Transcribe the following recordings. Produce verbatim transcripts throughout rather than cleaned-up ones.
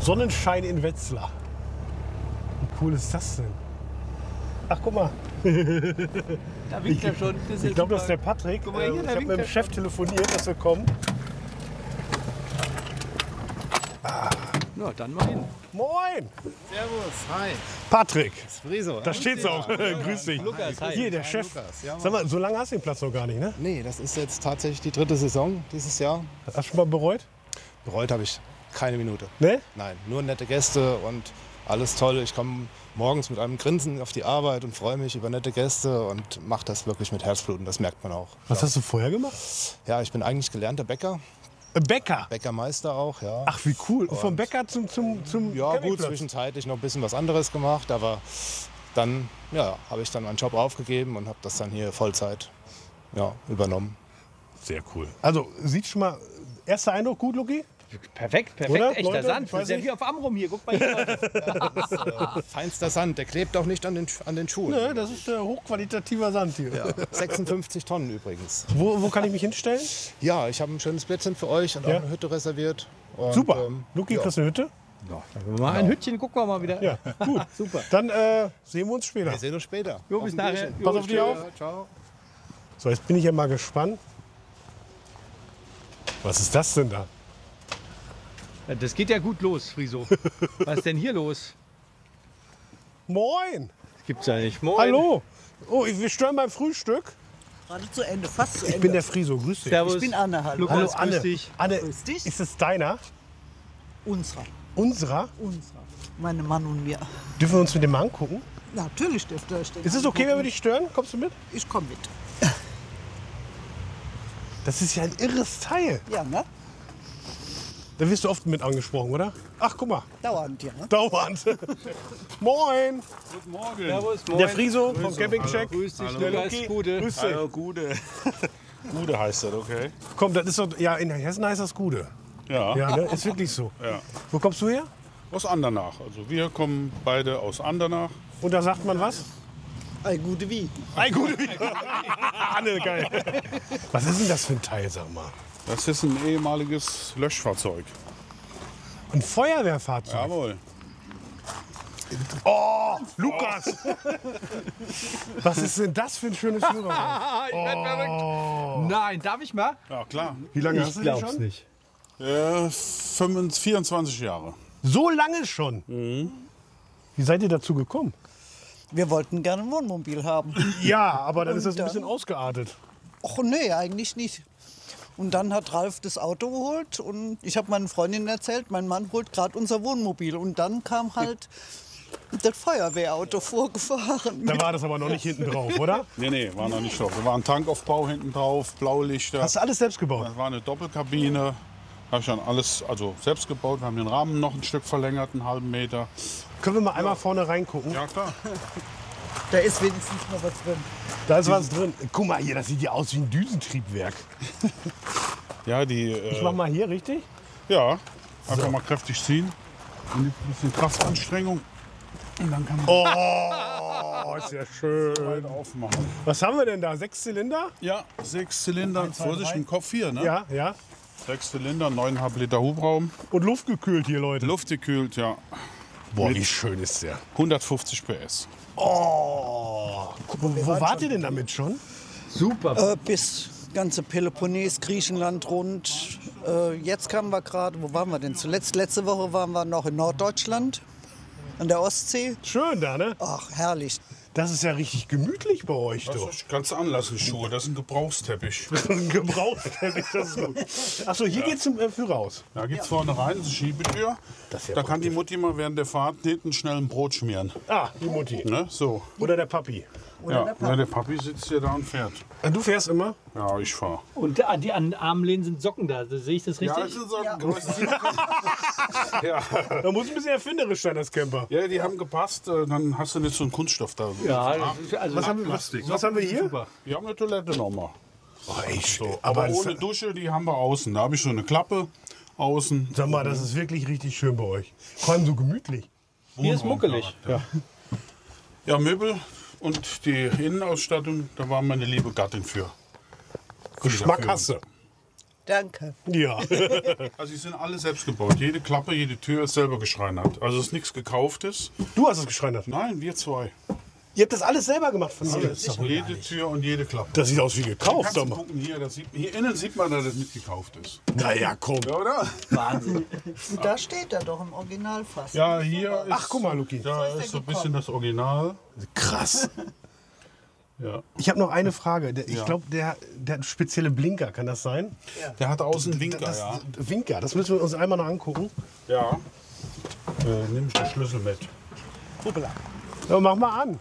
Sonnenschein in Wetzlar. Wie cool ist das denn? Ach, guck mal. Da winkt er schon. Das ist Ich glaube, das ist der super. Patrick. Guck mal hier, Äh, da ich habe winkt mit dem er Chef schon. telefoniert, dass wir kommen. Na, dann mal hin. Moin! Servus, hi. Patrick, Friso. da steht's auch. Grüß dich. Lukas, hi. Hier, der Chef. Lukas, ja, Mann. Sag mal, so lange hast du den Platz noch gar nicht, ne? Nee, das ist jetzt tatsächlich die dritte Saison dieses Jahr. Hast du schon mal bereut? Bereut habe ich keine Minute. Ne? Nein, nur nette Gäste und alles toll. Ich komme morgens mit einem Grinsen auf die Arbeit und freue mich über nette Gäste und mache das wirklich mit Herzblut und das merkt man auch. Was hast du vorher gemacht? Ja, ich bin eigentlich gelernter Bäcker, Äh, Bäcker. Bäckermeister auch, ja. Ach, wie cool. Und vom Bäcker zum, zum, zum ja, gut, Campingplatz. zwischenzeitlich noch ein bisschen was anderes gemacht, aber dann ja, habe ich dann meinen Job aufgegeben und habe das dann hier Vollzeit ja, übernommen. Sehr cool. Also, sieht schon mal, erster Eindruck gut, Luki? Perfekt, perfekt. Oder, Echter Leute? Sand. Ich Das weiß ist ja nicht. wie auf Amrum hier. Guck mal hier. Leute. Feinster Sand, der klebt auch nicht an den, an den Schuhen. Ne, das ist äh, hochqualitativer Sand hier. Ja, sechsundfünfzig Tonnen übrigens. Wo, wo kann ich mich hinstellen? Ja, ich habe ein schönes Plätzchen für euch und Ja. auch eine Hütte reserviert. Und, Super. ähm, Luki, ja. kriegst du eine Hütte? Mal ein Hütchen, gucken wir mal wieder. Ja, gut. Super. Dann äh, sehen wir uns später. Wir sehen uns später. Jo, bis nachher. Jo, Pass auf dich auf. Ja, ciao. So, jetzt bin ich ja mal gespannt. Was ist das denn da? Ja, das geht ja gut los, Friso. Was ist denn hier los? Moin! Das gibt's ja nicht. Moin. Hallo! Oh, wir stören beim Frühstück. Gerade zu Ende, fast zu Ende. Ich bin der Friso, grüß dich. Servus. Ich bin Anne, hallo. Lukas, Hallo grüß Anne. dich. Anne, Grüß dich. ist es deiner? Unserer. Unserer? Unserer. Mein Mann und mir. Dürfen wir uns mit dem mal angucken? Natürlich dürft ihr euch den Ist es okay, wenn wir angucken. dich stören? Kommst du mit? Ich komme mit. Das ist ja ein irres Teil. Ja, ne? Da wirst du oft mit angesprochen, oder? Ach, guck mal. Dauernd, ja. Ne? Dauernd. Moin! Servus, moin. Der Friso vom Campingcheck. Grüß dich, Der Lukas. Luki. Gute. Grüß dich. Hallo, Gude. Gude heißt das, okay? Komm, das ist doch, ja, in Hessen heißt das Gude. Ja, Ja, ne? Ist wirklich so. Ja. Wo kommst du her? aus Andernach. Also wir kommen beide aus Andernach. Und da sagt man was? Ei, gute wie. Ein Gude. Anne, geil. Was ist denn das für ein Teil, sag mal? Das ist ein ehemaliges Löschfahrzeug. Ein Feuerwehrfahrzeug. Jawohl. Oh, Lukas! Was ist denn das für ein schönes Führerhaus? Ah, ich werd verrückt. Nein, darf ich mal? Ja, klar. Wie lange hast du den schon? nicht. Äh, fünfundzwanzig, vierundzwanzig Jahre. So lange schon? Wie seid ihr dazu gekommen? Wir wollten gerne ein Wohnmobil haben. Ja, aber dann Und ist das ein dann? bisschen ausgeartet. Och nee, eigentlich nicht. Und dann hat Ralf das Auto geholt und ich habe meinen Freundinnen erzählt, mein Mann holt gerade unser Wohnmobil. Und dann kam halt das Feuerwehrauto vorgefahren. Da war das aber noch nicht hinten drauf, oder? Nee, nee, war noch nicht drauf. Da war ein Tankaufbau hinten drauf, Blaulichter. Hast du alles selbst gebaut? Das war eine Doppelkabine. Habe ich dann alles also selbst gebaut. Wir haben den Rahmen noch ein Stück verlängert, einen halben Meter. Können wir mal einmal vorne reingucken? Ja, klar. Da ist wenigstens noch was drin. Da ist was drin. Guck mal hier, das sieht ja aus wie ein Düsentriebwerk. Ja, die. Äh, Ich mach mal hier, richtig? Ja, einfach mal kräftig ziehen. Und ein bisschen Kraftanstrengung. Und dann kann man Oh, ist ja schön. weiter aufmachen. Was haben wir denn da? Sechs Zylinder? Ja, sechs Zylinder. Vorsicht, drei. im Kopf hier, ne? Ja, ja. Sechs Zylinder, neuneinhalb Liter Hubraum. Und luftgekühlt hier, Leute. Luftgekühlt, ja. Boah, Mit wie schön ist der. hundertfünfzig P S. Oh, wo, wo wart ihr denn damit schon? Super. Äh, bis ganze Peloponnes, Griechenland rund. Äh, jetzt kamen wir gerade, wo waren wir denn zuletzt? Letzte Woche waren wir noch in Norddeutschland, an der Ostsee. Schön da, ne? Ach, herrlich. Das ist ja richtig gemütlich bei euch, doch. Das kannst du anlassen, Schuhe. Das ist ein Gebrauchsteppich. Ein Gebrauchsteppich, das ist gut. Achso, hier geht's zum äh, Führerhaus. Da geht's vorne rein, das ist eine Schiebetür. Das ist ja Da kann die praktisch. Mutti mal während der Fahrt hinten schnell ein Brot schmieren. Ah, die Mutti. Ne? So. Oder der Papi. Ja, ja, der Papi sitzt hier da und fährt. Äh, Du fährst immer? Ja, ich fahre. Und da, die an den Armlehnen sind Socken da. Sehe ich das richtig? Ja, so ja. Da muss ein bisschen erfinderisch sein, das Camper. ja, die haben gepasst. äh, Dann hast du nicht so einen Kunststoff da. Ja, das ist- also Was haben wir, was, Plastik. was haben wir hier? super. Wir haben eine Toilette nochmal. Oh, ey, So, aber aber das, ohne Dusche, die haben wir außen. Da habe ich so eine Klappe außen. sag mal, das ist wirklich richtig schön bei euch. Vor allem so gemütlich. Hier ist muckelig. Ja. Ja, Möbel und die Innenausstattung, da war meine liebe Gattin für. Geschmack hast du. Danke. Ja. Also die sind alle selbst gebaut. Jede Klappe, jede Tür ist selber geschreinert. Also es ist nichts Gekauftes. Du hast es geschreinert. Nein, wir zwei. Ihr habt das alles selber gemacht von mir. Alles. Jede Tür und jede Klappe. Das sieht aus wie gekauft. Kannst du Sag mal. gucken, hier, das sieht, hier innen sieht man, dass das nicht gekauft ist. Naja, komm. Ja, oder? Und da steht er doch im Original fast. Ja, hier ist, Ach, guck mal, Luki. da ist so ein bisschen das Original. Krass. Ja. Ich habe noch eine Frage. Der, ich Ja. glaube, der, der hat spezielle Blinker. Kann das sein? Der hat außen Winker, Das, ja. Winker, das müssen wir uns einmal noch angucken. Ja. Äh, nimm ich den Schlüssel mit. Ja, mach mal an.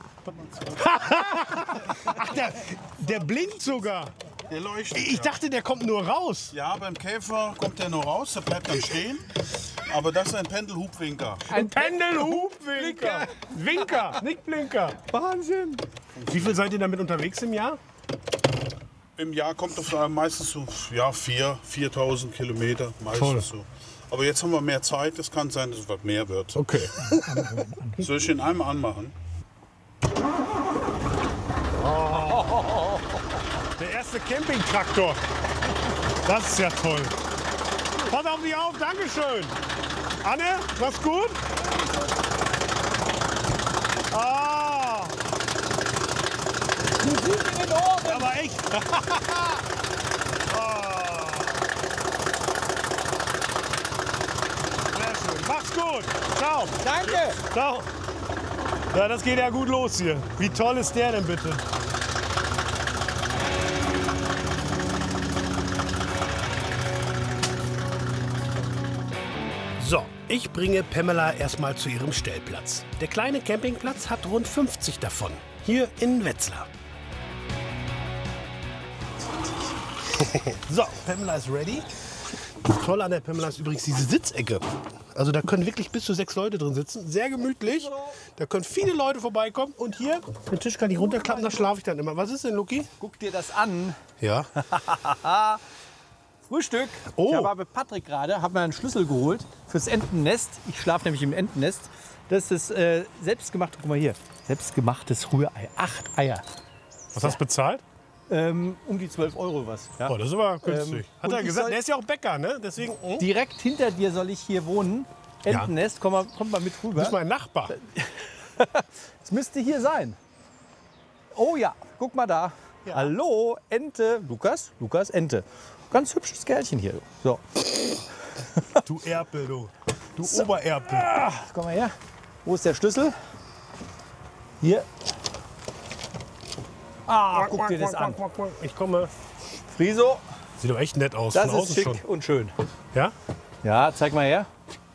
Ach, der, der blinkt sogar. Der leuchtet. Ich dachte, der kommt nur raus. Ja, beim Käfer kommt der nur raus, der bleibt dann stehen. Aber das ist ein Pendelhubwinker. Ein Pendelhubwinker. Winker, nicht Blinker. Wahnsinn. Wie viel seid ihr damit unterwegs im Jahr? Im Jahr kommt das meistens so ja, vier, viertausend Kilometer. Meistens Toll. so. Aber jetzt haben wir mehr Zeit, es kann sein, dass es was mehr wird. Okay. Soll ich den einmal anmachen? Der erste Campingtraktor. Das ist ja toll. Pass auf dich auf, Dankeschön. Anne, mach's gut. Ah. Aber echt. Ah. Sehr schön. Mach's gut. Ciao. Danke. Ciao. Ja, das geht ja gut los hier. Wie toll ist der denn bitte? So, ich bringe Pamela erstmal zu ihrem Stellplatz. Der kleine Campingplatz hat rund fünfzig davon. Hier in Wetzlar. So, Pamela ist ready. Das Tolle an der Pamela ist übrigens diese Sitzecke. Also da können wirklich bis zu sechs Leute drin sitzen. Sehr gemütlich. Da können viele Leute vorbeikommen. Und hier, den Tisch kann ich runterklappen, da schlafe ich dann immer. Was ist denn, Luki? Guck dir das an. Ja. Frühstück. Oh. Ich habe bei Patrick gerade, habe mir einen Schlüssel geholt fürs Entennest. Ich schlafe nämlich im Entennest. Das ist äh, selbstgemachte, guck mal hier, selbstgemachtes Rührei. Acht Eier. Was hast du bezahlt? Ähm, um die zwölf Euro was. Ja. Oh, das ist aber günstig. Ähm, Hat und er ich gesagt, soll- der ist ja auch Bäcker, ne? Deswegen, oh, Direkt hinter dir soll ich hier wohnen. Entennest, komm mal, komm mal mit du rüber. bist mein Nachbar. Es müsste hier sein. Oh ja, guck mal da. Hallo, Ente. Lukas, Lukas, Ente. Ganz hübsches Kerlchen hier. So, Du Erpel, du. Du Obererpel. komm mal her. Wo ist der Schlüssel? Hier. Ah, guck dir das an. Ich komme. Friso, Sieht aber echt nett aus. das von ist außen schick schon. und schön. Ja? Ja, zeig mal her.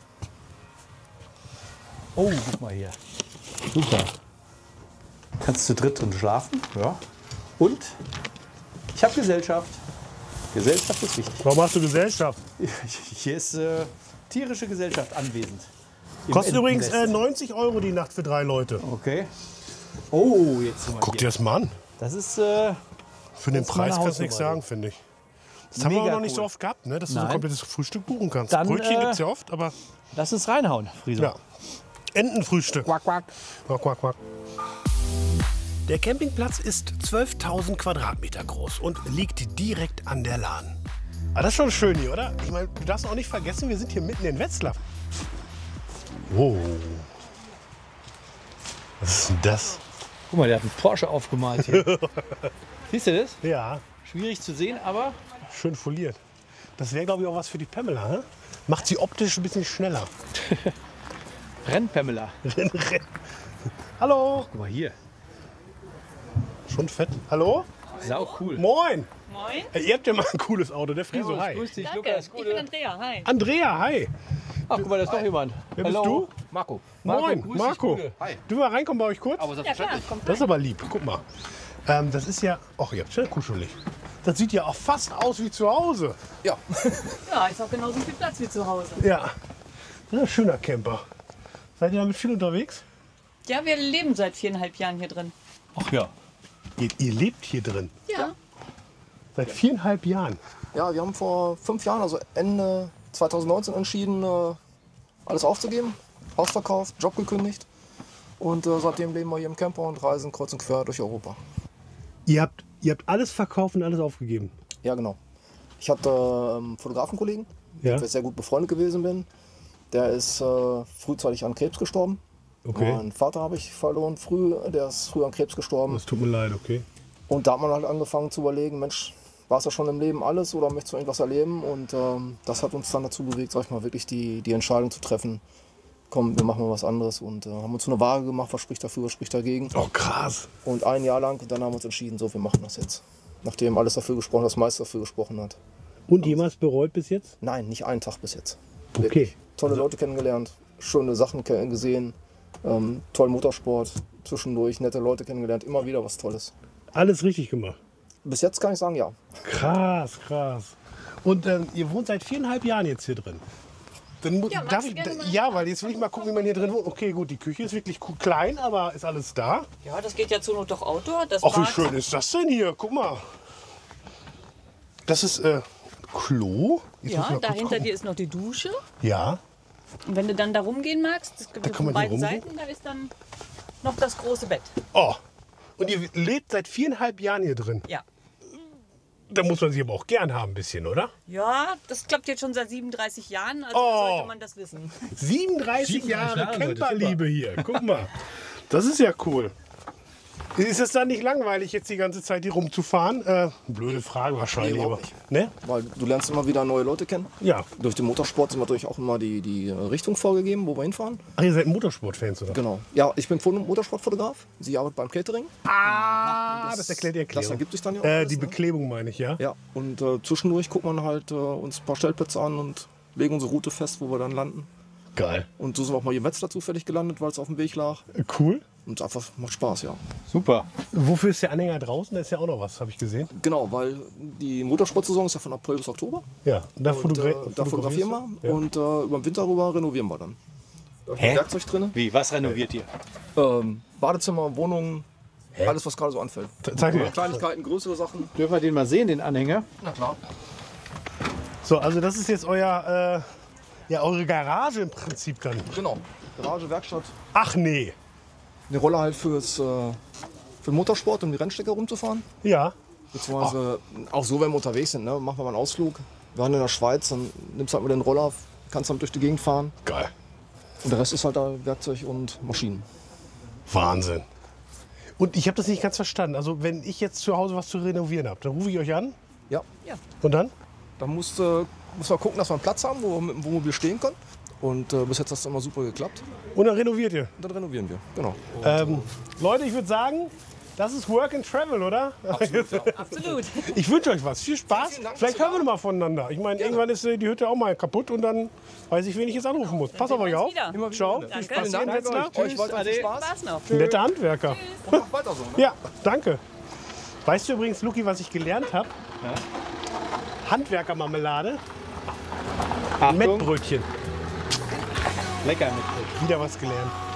Oh, guck mal hier. Super. Kannst du dritt drin schlafen? Ja. Und ich habe Gesellschaft. Gesellschaft ist wichtig. Warum hast du Gesellschaft? Hier ist äh, tierische Gesellschaft anwesend. Im Kostet übrigens äh, Entennest. neunzig Euro die Nacht für drei Leute. Okay. Oh, jetzt sind wir Guck dir hier. das mal an. Das ist äh, Für den Das ist meine Preis kannst du nichts Hausnummer, sagen, finde ich. Das haben wir Mega auch noch nicht cool. so oft gehabt, ne? dass du so ein Nein. komplettes Frühstück buchen kannst. Dann, Brötchen äh, gibt es ja oft, aber lass uns reinhauen, Friso. ja. Entenfrühstück. Quack, quack. Quack, quack, quack. Der Campingplatz ist zwölftausend Quadratmeter groß und liegt direkt an der Lahn. Aber das ist schon schön hier, oder? Ich meine, du darfst auch nicht vergessen, wir sind hier mitten in Wetzlar. Wow. Was ist denn das? Guck mal, der hat einen Porsche aufgemalt hier. Siehst du das? Ja, Schwierig zu sehen, aber schön foliert. Das wäre, glaube ich, auch was für die Pamela. Hä? Macht sie optisch ein bisschen schneller. Rennpamela. Hallo. Guck mal hier. Schon fett. Hallo? Sau cool. Moin. Moin. Hey, ihr habt ja mal ein cooles Auto, der Friso. Hi. Grüß dich, Danke. Lukas. Ich bin Andrea. Hi. Andrea, hi. Ach, guck mal, da ist noch jemand. Wer bist Hallo. du? Marco. Moin, grüß dich, Marco. Gute. Hi. Du mal reinkommen bei euch kurz? Ja klar, kommt Das ist aber lieb. Guck mal. Ähm, das ist ja. Ach, ihr habt schon kuschelig. Das sieht ja auch fast aus wie zu Hause. Ja, ist auch genauso viel Platz wie zu Hause. Ja. Das ist ein schöner Camper. Seid ihr damit viel unterwegs? Ja, wir leben seit viereinhalb Jahren hier drin. Ach ja. Ihr, ihr lebt hier drin. Ja. Seit viereinhalb Jahren. Ja, wir haben vor fünf Jahren, also Ende zweitausendneunzehn, entschieden, äh, alles aufzugeben. Haus verkauft, Job gekündigt. Und äh, seitdem leben wir hier im Camper und reisen kreuz und quer durch Europa. Ihr habt, ihr habt alles verkauft und alles aufgegeben. Ja, genau. Ich hatte äh, einen Fotografenkollegen, Ja. mit dem ich sehr gut befreundet gewesen bin. Der ist äh, frühzeitig an Krebs gestorben. Okay. Meinen Vater habe ich verloren früh, der ist früh an Krebs gestorben. Das tut mir leid, okay. Und da hat man halt angefangen zu überlegen, Mensch, war es ja schon im Leben alles oder möchtest du irgendwas erleben? Und ähm, das hat uns dann dazu bewegt, sag ich mal, wirklich die, die Entscheidung zu treffen, komm, wir machen mal was anderes. Und äh, haben uns so eine Waage gemacht, was spricht dafür, was spricht dagegen. Oh, krass. Und ein Jahr lang, und dann haben wir uns entschieden, so, wir machen das jetzt. Nachdem alles dafür gesprochen, das meiste dafür gesprochen hat. Und jemals bereut bis jetzt? Nein, nicht einen Tag bis jetzt. Okay. Wirklich. Tolle Leute kennengelernt, schöne Sachen ke- gesehen, ähm, tollen Motorsport, zwischendurch nette Leute kennengelernt, immer wieder was Tolles. Alles richtig gemacht. Bis jetzt kann ich sagen, ja. Krass, krass. Und ähm, ihr wohnt seit viereinhalb Jahren jetzt hier drin. Dann mu- Ja, magst darf du ich, gerne mal ja, weil jetzt will ich mal gucken, wie man hier drin wohnt. Okay, gut, die Küche ist wirklich cool, klein, aber ist alles da. Ja, das geht ja zur Not doch Outdoor. Das Ach, wie Bad- schön ist das denn hier? Guck mal. Das ist äh, Klo. Jetzt muss ich Ja, mal kurz dahinter gucken. dir ist noch die Dusche. Ja. Und wenn du dann da rumgehen magst, das gibt Da es kann von man hier beiden rumgehen? Seiten, da ist dann noch das große Bett. Oh. Und ihr lebt seit viereinhalb Jahren hier drin. Ja. Da muss man sich aber auch gern haben, ein bisschen, oder? Ja, das klappt jetzt schon seit siebenunddreißig Jahren, also Oh. sollte man das wissen. siebenunddreißig Jahre Jahre, Leute, Camperliebe hier. Guck mal. Das ist ja cool. Ist es dann nicht langweilig, jetzt die ganze Zeit hier rumzufahren? Äh, blöde Frage wahrscheinlich. Nee, aber, überhaupt ne? Weil du lernst immer wieder neue Leute kennen. Ja. Durch den Motorsport sind natürlich auch immer die, die Richtung vorgegeben, wo wir hinfahren. Ach, ihr seid Motorsportfans, oder? Genau. Ja, ich bin Foto- Motorsportfotograf. Sie arbeitet beim Catering. Ah, das, erklärt die Das Erklärung. ergibt sich dann ja auch Äh, alles, die ne? Beklebung meine ich, ja? Ja, und äh, zwischendurch gucken wir halt äh, uns ein paar Stellplätze an und legen unsere Route fest, wo wir dann landen. Geil. Und so sind wir auch mal hier in Wetzlar zufällig gelandet, weil es auf dem Weg lag. Äh, Cool. Und es einfach macht Spaß, ja. Super. Wofür ist der Anhänger draußen? Da ist ja auch noch was, habe ich gesehen. Genau, weil die Motorsportsaison ist ja von April bis Oktober. Ja, und da, Und, fotogra äh, da fotografieren wir Ja. und äh, über den Winter rüber renovieren wir dann. Da ist Hä? Werkzeug drin. Wie, was renoviert ihr? Ähm, Badezimmer, Wohnungen, alles was gerade so anfällt. Zeig mal. Kleinigkeiten, größere Sachen. Dürfen wir den mal sehen, den Anhänger? Na klar. So, also das ist jetzt euer, äh, ja, eure Garage im Prinzip dann. Genau. Garage, Werkstatt. Ach nee. Eine Rolle halt fürs, äh, für den Motorsport, um die Rennstrecke rumzufahren. Ja. Beziehungsweise auch so, wenn wir unterwegs sind, ne, machen wir mal einen Ausflug. Wir waren in der Schweiz, dann nimmst du halt mit den Roller, kannst damit durch die Gegend fahren. Geil. Und der Rest ist halt da Werkzeug und Maschinen. Wahnsinn. Und ich habe das nicht ganz verstanden. Also wenn ich jetzt zu Hause was zu renovieren habe, dann rufe ich euch an. Ja. Und dann? Da musst, äh, muss man gucken, dass wir einen Platz haben, wo wir mit dem Wohnmobil stehen können. Und äh, bis jetzt hat es immer super geklappt. Und dann renoviert ihr. Und dann renovieren wir. Genau. Ähm, Leute, ich würde sagen, das ist Work and Travel, oder? Absolut. Ich wünsche euch was. Viel Spaß. Vielen Dank, Vielleicht dass hören wir noch mal voneinander. Ich meine, irgendwann ist äh, die Hütte auch mal kaputt und dann weiß ich, wen ich jetzt anrufen muss. Pass auf sehen euch wir auf. uns wieder. Immer wieder. Ciao. Danke. Viel Danke. Spaß hier in Danke Wetzlar. euch. Euch weiter viel Spaß. Spaß noch. Netter Handwerker. Und macht weiter so. Ne? Ja, danke. Weißt du übrigens, Luki, was ich gelernt habe? Handwerkermarmelade, Achtung, Mettbrötchen. lecker mit. Wieder was gelernt.